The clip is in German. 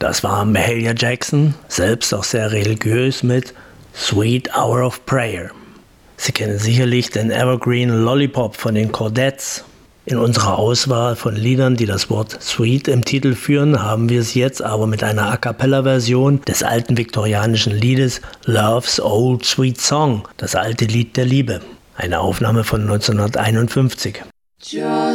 Das war Mahalia Jackson, selbst auch sehr religiös, mit Sweet Hour of Prayer. Sie kennen sicherlich den Evergreen Lollipop von den Chordettes. In unserer Auswahl von Liedern, die das Wort Sweet im Titel führen, haben wir es jetzt aber mit einer A-cappella-Version des alten viktorianischen Liedes Love's Old Sweet Song, das alte Lied der Liebe. Eine Aufnahme von 1951.